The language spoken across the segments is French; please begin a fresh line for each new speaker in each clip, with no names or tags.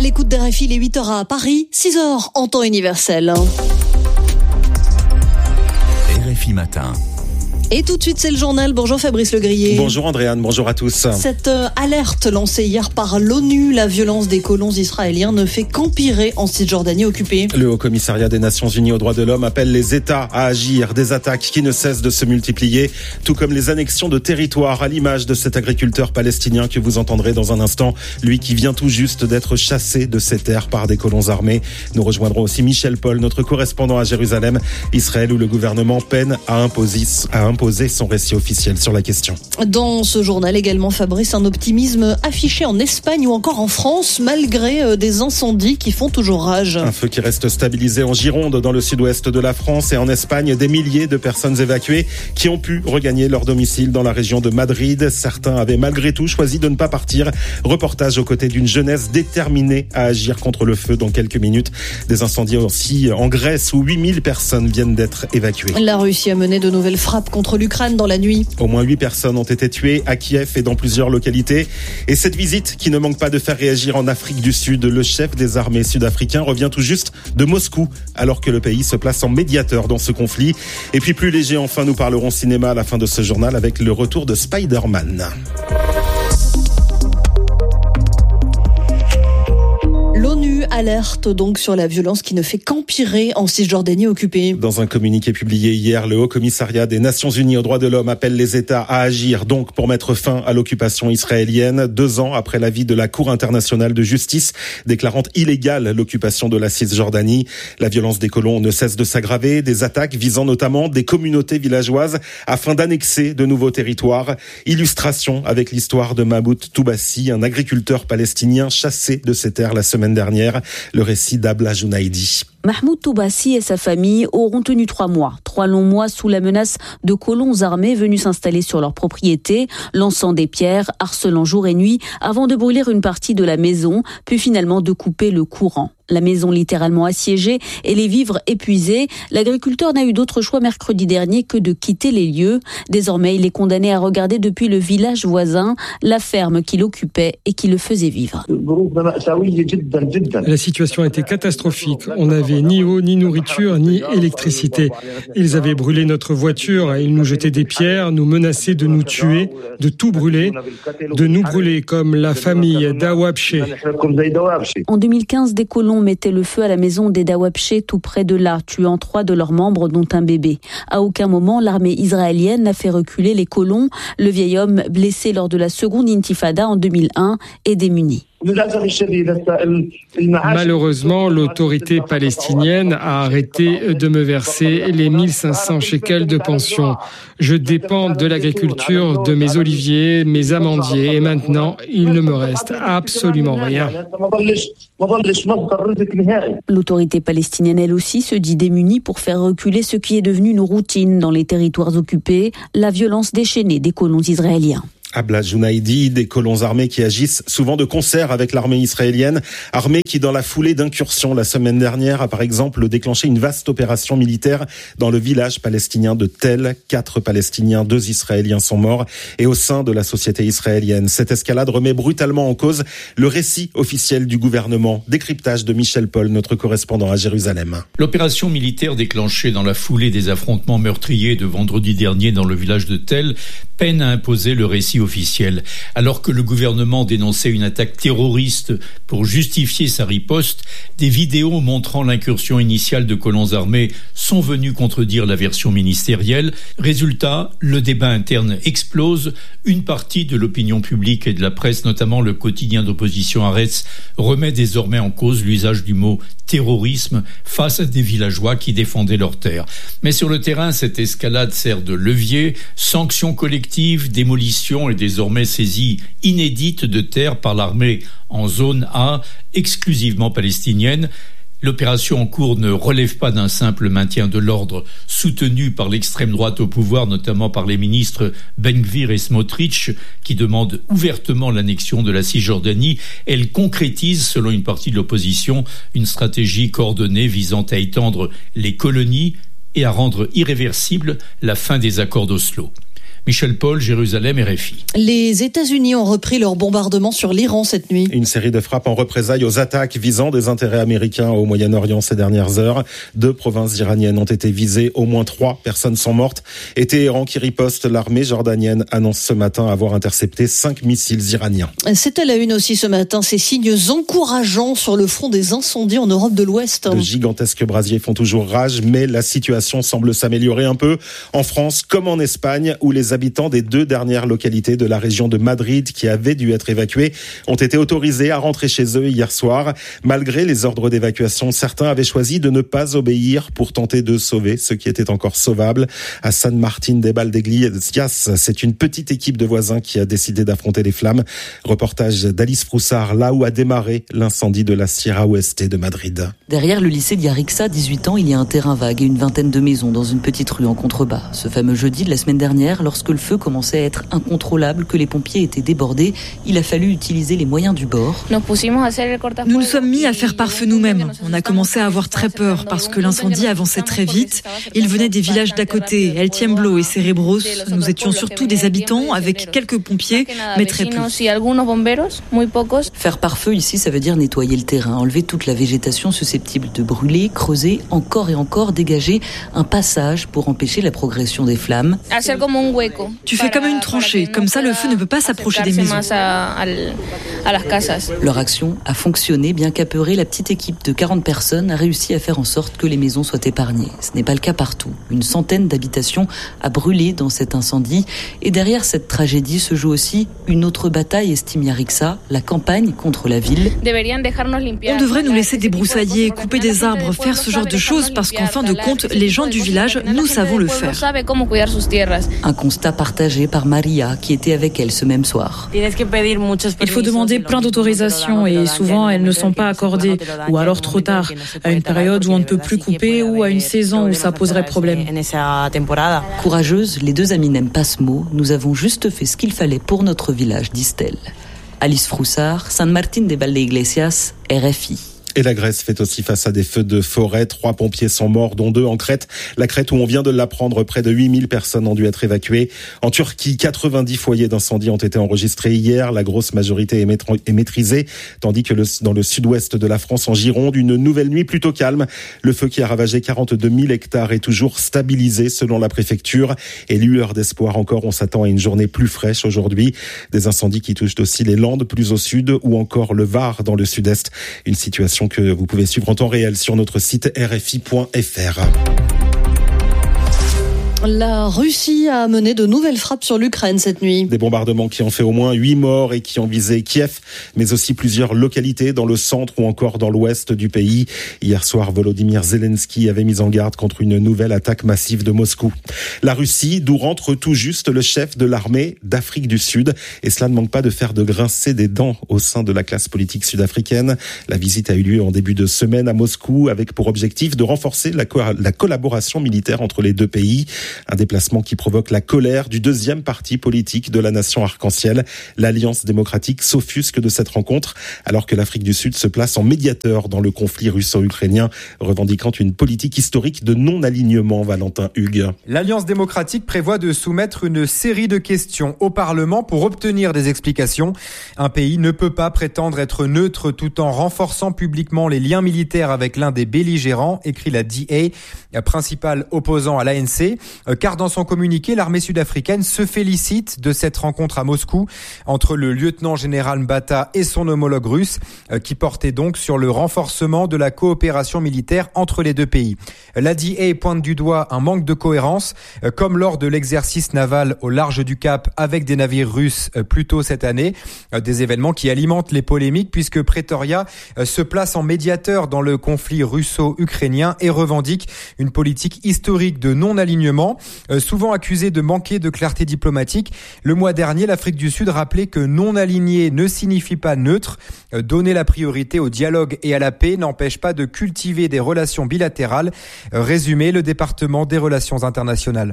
l'écoute d'RFI, les 8h à Paris, 6h en temps universel.
RFI Matin.
Et tout de suite, c'est le journal. Bonjour Fabrice Legrier.
Bonjour Andréane, bonjour à tous.
Cette alerte lancée hier par l'ONU, la violence des colons israéliens ne fait qu'empirer en Cisjordanie occupée.
Le Haut-Commissariat des Nations Unies aux droits de l'homme appelle les États à agir. Des attaques qui ne cessent de se multiplier, tout comme les annexions de territoires, à l'image de cet agriculteur palestinien que vous entendrez dans un instant. Lui qui vient tout juste d'être chassé de ses terres par des colons armés. Nous rejoindrons aussi Michel Paul, notre correspondant à Jérusalem, Israël, où le gouvernement peine à imposer son récit officiel sur la question.
Dans ce journal également, Fabrice, un optimisme affiché en Espagne ou encore en France, malgré des incendies qui font toujours rage.
Un feu qui reste stabilisé en Gironde, dans le sud-ouest de la France, et en Espagne, des milliers de personnes évacuées qui ont pu regagner leur domicile dans la région de Madrid. Certains avaient malgré tout choisi de ne pas partir. Reportage aux côtés d'une jeunesse déterminée à agir contre le feu dans quelques minutes. Des incendies aussi en Grèce où 8000 personnes viennent d'être évacuées.
La Russie a mené de nouvelles frappes contre l'Ukraine dans la nuit.
Au moins 8 personnes ont été tuées à Kiev et dans plusieurs localités. Et cette visite qui ne manque pas de faire réagir en Afrique du Sud. Le chef des armées sud-africains revient tout juste de Moscou, alors que le pays se place en médiateur dans ce conflit. Et puis plus léger, enfin, nous parlerons cinéma à la fin de ce journal avec le retour de Spider-Man.
L'ONU alerte donc sur la violence qui ne fait qu'empirer en Cisjordanie occupée.
Dans un communiqué publié hier, le Haut-Commissariat des Nations Unies aux droits de l'homme appelle les États à agir donc pour mettre fin à l'occupation israélienne, 2 ans après l'avis de la Cour internationale de justice déclarant illégale l'occupation de la Cisjordanie. La violence des colons ne cesse de s'aggraver, des attaques visant notamment des communautés villageoises afin d'annexer de nouveaux territoires. Illustration avec l'histoire de Mahmoud Toubassi, un agriculteur palestinien chassé de ses terres la semaine dernière. Le récit d'Abla Jounaidi.
Mahmoud Toubassi et sa famille auront tenu 3 mois. 3 longs mois sous la menace de colons armés venus s'installer sur leur propriété, lançant des pierres, harcelant jour et nuit, avant de brûler une partie de la maison, puis finalement de couper le courant. La maison littéralement assiégée et les vivres épuisés, l'agriculteur n'a eu d'autre choix mercredi dernier que de quitter les lieux. Désormais, il est condamné à regarder depuis le village voisin la ferme qu'il occupait et qui le faisait vivre.
La situation était catastrophique. On n'avait ni eau, ni nourriture, ni électricité. Ils avaient brûlé notre voiture, ils nous jetaient des pierres, nous menaçaient de nous tuer, de tout brûler, de nous brûler comme la famille Dawabche.
En 2015, des colons mettaient le feu à la maison des Dawabche tout près de là, tuant 3 de leurs membres, dont un bébé. À aucun moment, l'armée israélienne n'a fait reculer les colons. Le vieil homme, blessé lors de la seconde intifada en 2001, est démuni.
Malheureusement, l'autorité palestinienne a arrêté de me verser les 1500 shekels de pension. Je dépends de l'agriculture, de mes oliviers, mes amandiers, et maintenant, il ne me reste absolument rien.
L'autorité palestinienne, elle aussi, se dit démunie pour faire reculer ce qui est devenu une routine dans les territoires occupés, la violence déchaînée des colons israéliens.
Abla Jounaidi, des colons armés qui agissent souvent de concert avec l'armée israélienne. Armée qui, dans la foulée d'incursions la semaine dernière, a par exemple déclenché une vaste opération militaire dans le village palestinien de Tel. 4 Palestiniens, 2 Israéliens sont morts. Et au sein de la société israélienne, cette escalade remet brutalement en cause le récit officiel du gouvernement. Décryptage de Michel Paul, notre correspondant à Jérusalem.
L'opération militaire déclenchée dans la foulée des affrontements meurtriers de vendredi dernier dans le village de Tel peine à imposer le récit officiel. Alors que le gouvernement dénonçait une attaque terroriste pour justifier sa riposte, des vidéos montrant l'incursion initiale de colons armés sont venues contredire la version ministérielle. Résultat, le débat interne explose. Une partie de l'opinion publique et de la presse, notamment le quotidien d'opposition Haaretz, remet désormais en cause l'usage du mot terrorisme face à des villageois qui défendaient leurs terres. Mais sur le terrain, cette escalade sert de levier. Sanctions collectives, démolitions et désormais saisie inédite de terres par l'armée en zone A, exclusivement palestinienne. L'opération en cours ne relève pas d'un simple maintien de l'ordre soutenu par l'extrême droite au pouvoir, notamment par les ministres Ben Gvir et Smotrich, qui demandent ouvertement l'annexion de la Cisjordanie. Elle concrétise, selon une partie de l'opposition, une stratégie coordonnée visant à étendre les colonies et à rendre irréversible la fin des accords d'Oslo. Michel Paul, Jérusalem, RFI.
Les États-Unis ont repris leur bombardement sur l'Iran cette nuit.
Une série de frappes en représailles aux attaques visant des intérêts américains au Moyen-Orient ces dernières heures. 2 provinces iraniennes ont été visées. Au moins 3 personnes sont mortes. Et Téhéran qui riposte, l'armée jordanienne annonce ce matin avoir intercepté 5 missiles iraniens.
C'est à la une aussi ce matin, ces signes encourageants sur le front des incendies en Europe de l'Ouest.
De gigantesques brasiers font toujours rage, mais la situation semble s'améliorer un peu en France comme en Espagne, où les habitants des 2 dernières localités de la région de Madrid qui avaient dû être évacués ont été autorisés à rentrer chez eux hier soir. Malgré les ordres d'évacuation, certains avaient choisi de ne pas obéir pour tenter de sauver ce qui était encore sauvable. À San Martín de Valdeglesias, c'est une petite équipe de voisins qui a décidé d'affronter les flammes. Reportage d'Alice Froussard, là où a démarré l'incendie de la Sierra Oeste de Madrid.
Derrière le lycée d'Yarixa, 18 ans, il y a un terrain vague et une vingtaine de maisons dans une petite rue en contrebas. Ce fameux jeudi de la semaine dernière, lorsque le feu commençait à être incontrôlable, que les pompiers étaient débordés, il a fallu utiliser les moyens du bord.
Nous nous sommes mis à faire pare-feu nous-mêmes. On a commencé à avoir très peur parce que l'incendie avançait très vite. Il venait des villages d'à côté, El Tiemblo et Cerebros. Nous étions surtout des habitants avec quelques pompiers, mais très peu.
Faire pare-feu ici, ça veut dire nettoyer le terrain, enlever toute la végétation susceptible de brûler, creuser encore et encore, dégager un passage pour empêcher la progression des flammes.
Tu fais comme une tranchée, comme ça le feu ne peut pas s'approcher des maisons.
Leur action a fonctionné, bien qu'apeurée, la petite équipe de 40 personnes a réussi à faire en sorte que les maisons soient épargnées. Ce n'est pas le cas partout. Une centaine d'habitations a brûlé dans cet incendie. Et derrière cette tragédie se joue aussi une autre bataille, estime Yarixa, la campagne contre la ville.
On devrait nous laisser débroussailler, couper des arbres, faire ce genre de choses parce qu'en fin de compte, les gens du village, nous savons le faire.
Un constat partagé par Maria, qui était avec elle ce même soir.
Il faut demander plein d'autorisations et souvent elles ne sont pas accordées ou alors trop tard, à une période où on ne peut plus couper ou à une saison où ça poserait problème.
Courageuses, les 2 amies n'aiment pas ce mot. Nous avons juste fait ce qu'il fallait pour notre village, disent-elles. Alice Froussard, San Martín de Valdeglesias, RFI.
Et la Grèce fait aussi face à des feux de forêt. 3 pompiers sont morts, dont 2 en Crète. La Crète où on vient de l'apprendre, près de 8000 personnes ont dû être évacuées. En Turquie, 90 foyers d'incendie ont été enregistrés hier. La grosse majorité est maîtrisée. Tandis que dans le sud-ouest de la France, en Gironde, une nouvelle nuit plutôt calme. Le feu qui a ravagé 42 000 hectares est toujours stabilisé selon la préfecture. Et lueur d'espoir encore, on s'attend à une journée plus fraîche aujourd'hui. Des incendies qui touchent aussi les Landes plus au sud ou encore le Var dans le sud-est. Une situation que vous pouvez suivre en temps réel sur notre site rfi.fr.
La Russie a mené de nouvelles frappes sur l'Ukraine cette nuit.
Des bombardements qui ont fait au moins 8 morts et qui ont visé Kiev, mais aussi plusieurs localités dans le centre ou encore dans l'ouest du pays. Hier soir, Volodymyr Zelensky avait mis en garde contre une nouvelle attaque massive de Moscou. La Russie, d'où rentre tout juste le chef de l'armée d'Afrique du Sud. Et cela ne manque pas de faire de grincer des dents au sein de la classe politique sud-africaine. La visite a eu lieu en début de semaine à Moscou avec pour objectif de renforcer la collaboration militaire entre les 2 pays. Un déplacement qui provoque la colère du 2e parti politique de la nation arc-en-ciel. L'Alliance démocratique s'offusque de cette rencontre, alors que l'Afrique du Sud se place en médiateur dans le conflit russo-ukrainien, revendiquant une politique historique de non-alignement. Valentin Hugues.
L'Alliance démocratique prévoit de soumettre une série de questions au Parlement pour obtenir des explications. Un pays ne peut pas prétendre être neutre tout en renforçant publiquement les liens militaires avec l'un des belligérants, écrit la DA, principal opposant à l'ANC. Car dans son communiqué, l'armée sud-africaine se félicite de cette rencontre à Moscou entre le lieutenant-général Mbata et son homologue russe, qui portait donc sur le renforcement de la coopération militaire entre les 2 pays. La DA pointe du doigt un manque de cohérence, comme lors de l'exercice naval au large du Cap avec des navires russes plus tôt cette année. Des événements qui alimentent les polémiques puisque Pretoria se place en médiateur dans le conflit russo-ukrainien et revendique une politique historique de non-alignement. Souvent accusé de manquer de clarté diplomatique, le mois dernier, l'Afrique du Sud rappelait que non aligné ne signifie pas neutre. Donner la priorité au dialogue et à la paix n'empêche pas de cultiver des relations bilatérales. Résumé le département des relations internationales.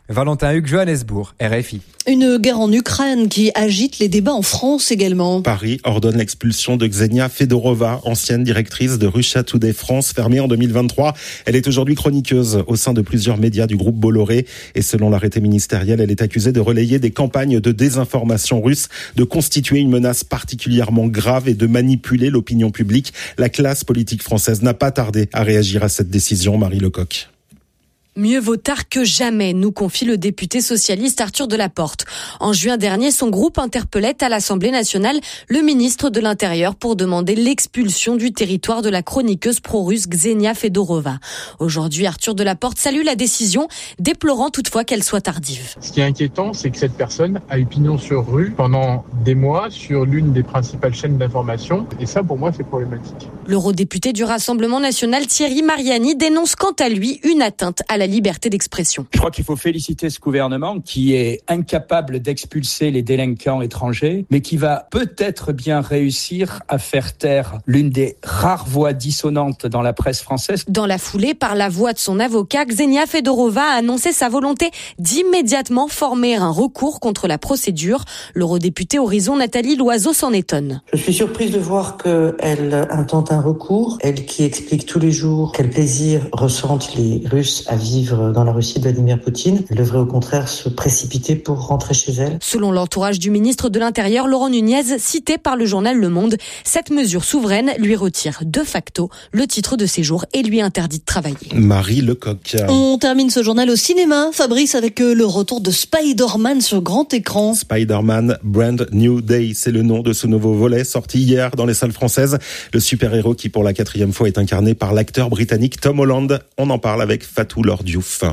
Valentin Hugues, Johannesburg, RFI.
Une guerre en Ukraine qui agite les débats en France également.
Paris ordonne l'expulsion de Ksenia Fedorova, ancienne directrice de Russia Today France, fermée en 2023. Elle est aujourd'hui chroniqueuse au sein de plusieurs médias du groupe Bolloré. Et selon l'arrêté ministériel, elle est accusée de relayer des campagnes de désinformation russe, de constituer une menace particulièrement grave et de manipuler l'opinion publique. La classe politique française n'a pas tardé à réagir à cette décision. Marie Lecoq.
Mieux vaut tard que jamais, nous confie le député socialiste Arthur Delaporte. En juin dernier, son groupe interpellait à l'Assemblée nationale le ministre de l'Intérieur pour demander l'expulsion du territoire de la chroniqueuse pro-russe Ksenia Fedorova. Aujourd'hui, Arthur Delaporte salue la décision, déplorant toutefois qu'elle soit tardive.
Ce qui est inquiétant, c'est que cette personne a eu pignon sur rue pendant des mois sur l'une des principales chaînes d'information. Et ça, pour moi, c'est problématique.
L'eurodéputé du Rassemblement national Thierry Mariani dénonce quant à lui une atteinte à la liberté d'expression.
Je crois qu'il faut féliciter ce gouvernement qui est incapable d'expulser les délinquants étrangers, mais qui va peut-être bien réussir à faire taire l'une des rares voix dissonantes dans la presse française.
Dans la foulée, par la voix de son avocat, Ksenia Fedorova a annoncé sa volonté d'immédiatement former un recours contre la procédure. L'eurodéputée Horizon Nathalie Loiseau s'en étonne.
Je suis surprise de voir qu'elle intente un recours, elle qui explique tous les jours quel plaisir ressentent les Russes à vivre dans la Russie de Vladimir Poutine. Elle devrait au contraire se précipiter pour rentrer chez elle.
Selon l'entourage du ministre de l'Intérieur, Laurent Nunez, cité par le journal Le Monde, cette mesure souveraine lui retire de facto le titre de séjour et lui interdit de travailler.
Marie Lecoq.
On termine ce journal au cinéma, Fabrice, avec le retour de Spider-Man sur grand écran.
Spider-Man Brand New Day, c'est le nom de ce nouveau volet sorti hier dans les salles françaises. Le super-héros qui pour la 4e fois est incarné par l'acteur britannique Tom Holland. On en parle avec Fatou Lordiouf.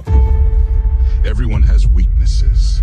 Everyone has weaknesses.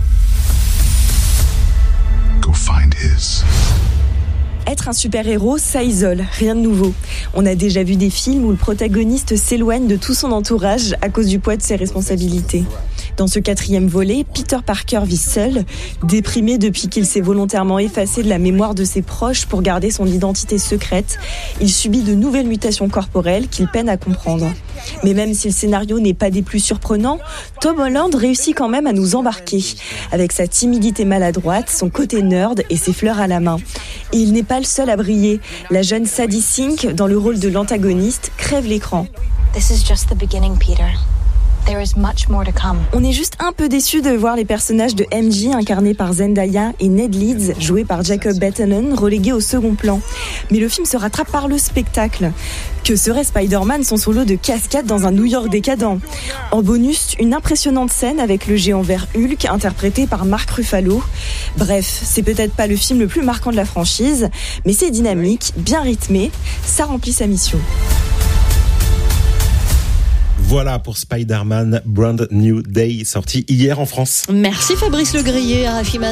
Go find his.
Être un super-héros, ça isole, rien de nouveau. On a déjà vu des films où le protagoniste s'éloigne de tout son entourage à cause du poids de ses responsabilités. Dans ce 4e volet, Peter Parker vit seul, déprimé depuis qu'il s'est volontairement effacé de la mémoire de ses proches pour garder son identité secrète. Il subit de nouvelles mutations corporelles qu'il peine à comprendre. Mais même si le scénario n'est pas des plus surprenants, Tom Holland réussit quand même à nous embarquer, avec sa timidité maladroite, son côté nerd et ses fleurs à la main. Et il n'est pas le seul à briller. La jeune Sadie Sink, dans le rôle de l'antagoniste, crève l'écran.
This is just the beginning, Peter. There is much more to come.
On est juste un peu déçus de voir les personnages de MJ incarnés par Zendaya et Ned Leeds joués par Jacob Batalon relégués au second plan. Mais le film se rattrape par le spectacle. Que serait Spider-Man sans son lot de cascades dans un New York décadent ? En bonus, une impressionnante scène avec le géant vert Hulk interprété par Mark Ruffalo. Bref, c'est peut-être pas le film le plus marquant de la franchise, mais c'est dynamique, bien rythmé, ça remplit sa mission.
Voilà pour Spider-Man Brand New Day, sorti hier en France.
Merci Fabrice Legrier, RFI